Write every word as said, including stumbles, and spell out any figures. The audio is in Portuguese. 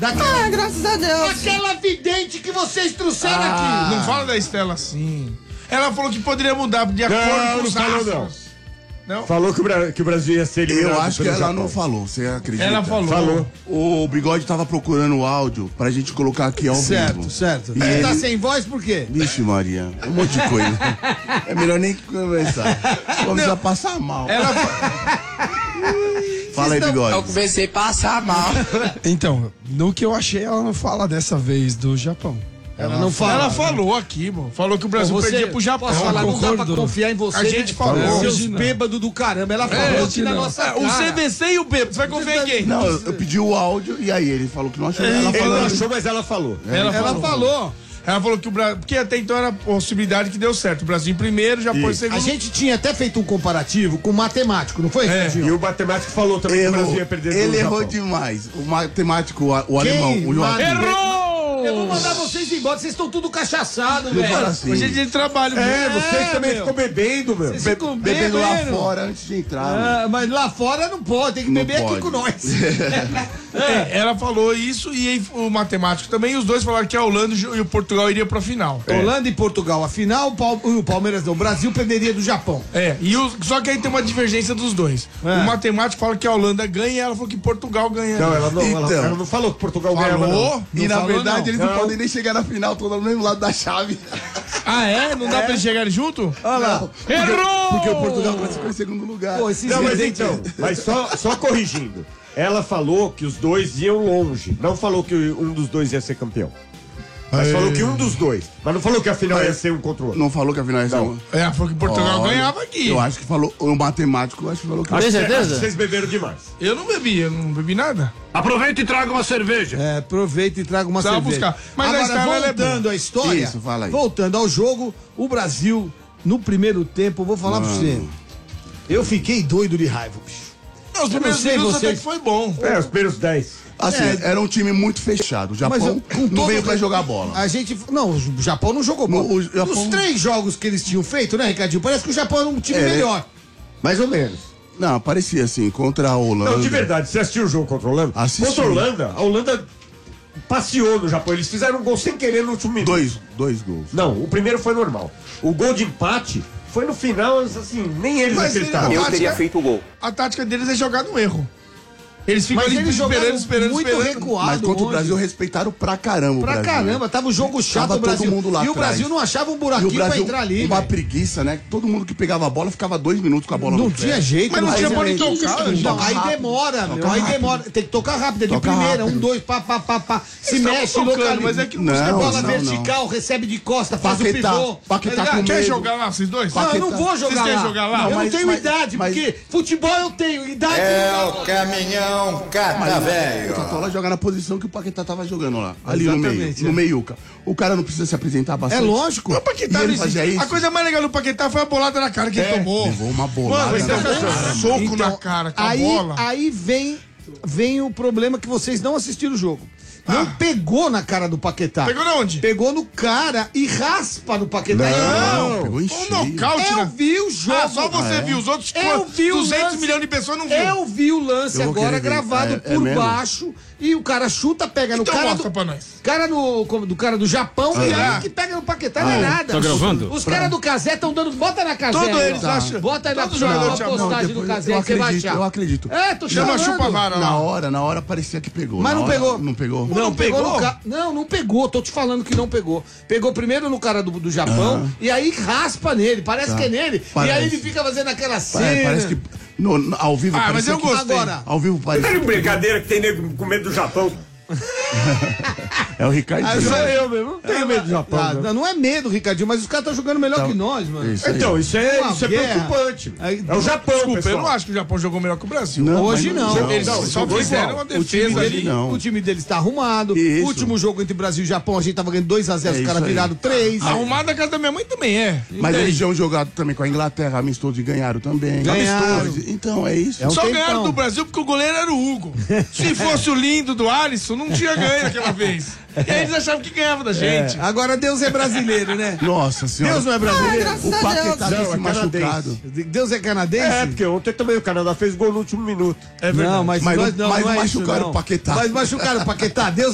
Daquela... Ah, graças a Deus. Aquela vidente que vocês trouxeram Ah, aqui. não fala da Estela assim. Ela falou que poderia mudar de acordo Não, com não os falou, astros. Não? Falou que o, Bra- que o Brasil ia ser eliminado. Eu acho que pelo ela Japão. não falou, você acredita? Ela falou. Falou. O Bigode tava procurando o áudio pra gente colocar aqui ao Certo, vivo. certo. E Ele tá ele- sem voz por quê? Vixe, Maria, um monte de coisa. É melhor nem conversar. Vamos a passar mal. Ela Fala aí, Bigode. comecei a passar mal. Então, no que eu achei, ela não fala dessa vez do Japão. Ela não fala. Ela falou aqui, mano. Falou que o Brasil Você- perdia pro Japão. Posso falar, não dá pra concordou. confiar em você. A gente né? falou. Seus Hoje não. bêbados do caramba. Ela falou aqui na não. nossa É, cara. o C V C e o Bêbado. Você vai confiar em quem? Não, eu, eu pedi o áudio e aí ele falou que não achou. Ela Ele falou. não achou, mas ela falou. Ela, Ela falou. falou. Ela falou que o Brasil. Porque até então era a possibilidade que deu certo. O Brasil em primeiro, Japão em segundo. A gente tinha até feito um comparativo com o matemático, não foi, É. Ricardinho? E o matemático falou também que o Brasil Errou. ia perder Ele pro errou Japão. demais. O matemático, o, o Quem? alemão, o Joaquim. Errou! Eu vou mandar vocês embora, vocês estão tudo cachaçados, Ele fala velho. assim, Hoje é dia de trabalho. É, viu? vocês também meu. ficam bebendo, meu. Vocês be- ficam bebendo lá bebendo. fora antes de entrar. mano. Ah, mas lá fora não pode, tem que Não beber aqui pode. com nós. É, ela falou isso e aí o matemático também. E os dois falaram que a Holanda e o Portugal iriam pra final. Holanda e Portugal, afinal, o Pal- o Palmeiras não, o Brasil perderia do Japão. É, e o- só que aí tem uma divergência dos dois. É. O matemático fala que a Holanda ganha e ela falou que Portugal ganha. Não, ela não, ela- Então. ela não falou que Portugal ganhava, não. Falou? E Não na falou, verdade não. eles não, Não. podem nem chegar na final, todos no mesmo lado da chave. Ah, é? Não dá pra eles chegarem junto? Olha lá. Não, porque, Errou! porque o Portugal classificou em segundo lugar. Pô, esses Não, mas videntes- então, mas só, só corrigindo. Ela falou que os dois iam longe. Não falou que um dos dois ia ser campeão. Mas falou que um dos dois. Mas não falou que a final ia ser um contra o outro. Não falou que a final ia ser Não. uma- É, ela falou que Portugal Olha, ganhava aqui. Eu acho que falou, o matemático, eu acho que falou que Acho que- certeza? acho que vocês beberam demais. Eu não bebi, eu não bebi nada. Aproveita e traga uma cerveja. É, aproveita e traga uma Precisava cerveja. buscar. Mas a Agora, Estela, ela é voltando à história, Isso, fala aí. voltando ao jogo, o Brasil, no primeiro tempo, eu vou falar pra você, eu fiquei doido de raiva, bicho. Não, os Eu primeiros não sei minutos vocês. até que foi bom. É, os primeiros dez. Assim, É. era um time muito fechado. O Japão Mas eu, com não todo veio pra re- jogar bola. A gente. Não, o Japão não jogou bola. No- o Japão- Os três jogos que eles tinham feito, né, Ricardinho? Parece que o Japão era um time É, melhor. Mais ou menos. Não, parecia assim, contra a Holanda. Não, de verdade, você assistiu o jogo contra a Holanda? Assisti. Contra a Holanda, a Holanda passeou no Japão. Eles fizeram um gol sem querer no último minuto. Dois, dois gols. Não, o primeiro foi normal. O gol de empate foi no final, assim, nem eles Mas acreditaram. ele- Eu teria feito o gol. A tática deles é jogar no erro. Eles ficam Mas ali eles esperando, jogaram esperando, muito esperando. recuado. Mas contra o ontem. Brasil respeitaram pra caramba o Pra Brasil. caramba, tava um jogo chato Tava o Brasil. todo mundo lá e o atrás. Brasil não achava um E o buraquinho pra Brasil, entrar ali. uma velho. preguiça, né? Todo mundo que pegava a bola ficava dois minutos com a bola Não no tinha pé. jeito. Mas não mas tinha é- pra nem tocar, Não, toca aí rápido. demora, meu. Toca Aí rápido. demora. Tem que tocar rápido. É de Toca primeira, rápido. um, dois, pá, pá, pá, pá. Se Eles mexe, estavam tocando, localiza. mas é que não Não, consegue Bola não, vertical, recebe de costa, faz Paquetá, o pivô. Paquetá Tá com ligado? Quer medo. jogar lá, vocês dois? Não, eu não Paquetá. vou jogar Vocês querem lá. jogar lá? Eu não Mas- tenho mas- idade, mas- porque futebol eu tenho, idade É não. o caminhão cata, O velho. Tatola joga na posição que o Paquetá tava jogando lá. Ali no meio. Exatamente, No é. meiuca. O cara não precisa se apresentar bastante. É lógico. O Paquetá E ele não fazia existe. isso? A coisa mais legal do Paquetá foi a bolada na cara que ele tomou. Levou uma bolada. Mano, ele na tomou cara. um soco Então, na cara com a aí, bola. Aí vem, vem o problema que vocês não assistiram o jogo. Não Ah. pegou na cara do Paquetá. Pegou na onde? Pegou no cara e raspa no Paquetá. Não, pegou em Um cheio. nocaute, Eu né? vi o jogo. Ah, só você viu. Os outros Eu vi o duzentos lance. milhões de pessoas não viu. Eu vi o lance Eu vou agora querer ver. gravado É- é por mesmo? baixo e o cara chuta, pega no Então cara mostra do, pra nós. cara no, como- do cara do Japão e Ah. aí que pega no Paquetá não é nada. Tá gravando? Os caras do Casé estão dando. Bota na Casé. Todos aí, eles ó. acham. Bota aí na Todo jogador na de Japão. postagem depois do Casé eu que você vai acredito, achar. eu acredito. É, tô Chama a chamando. chupa-vara Na lá. hora, na hora parecia que pegou. Mas Na não hora, pegou. Não pegou. Não, Não pegou. pegou? no ca... Não, não pegou. Tô te falando que não pegou. Pegou primeiro no cara do, do Japão e aí raspa nele. Parece Tá. que é nele. Parece. E aí ele fica fazendo aquela cena. É, parece que. no- no- ao vivo Ah, mas parecia eu que- gostei. Agora. Ao vivo parecia. Tem que- brincadeira que tem nego com medo do Japão. É o Ricardo. Ah, sou eu mesmo. Não tenho medo do Japão. né? não, não é medo, Ricardinho, mas os caras estão jogando melhor Tá. que nós, mano. Isso aí. Então, isso é, Uma isso é guerra. preocupante. Aí- É o Japão, Desculpa, eu pessoal. não acho que o Japão jogou melhor que o Brasil. Não, Hoje mas não. Eles Não, só jogou fizeram igual. uma O time defesa dele ali. não. O time deles tá arrumado. Isso. O último jogo entre Brasil e Japão, a gente tava ganhando dois a zero, É os caras isso aí. viraram três. Arrumado na casa da minha mãe também é. Mas eles tinham jogado também com a Inglaterra, amistoso, e ganharam também. Ganharam. Amistoso. Então, é isso. É um Só tempão. ganharam do Brasil porque o goleiro era o Hugo. Se fosse o lindo do Alisson, não tinha ganho aquela vez. E aí eles achavam que ganhava da gente. Agora Deus é brasileiro, né? Nossa senhora. Deus não é brasileiro? graças O a Paquetá Deus. tá se Não, é machucado. Deus é canadense? É, porque ontem também o Canadá fez gol no último minuto. É verdade. Não, mas, Mas nós não- não, mas não é machucaram isso, não. o Paquetá. Mas machucaram o Paquetá. Deus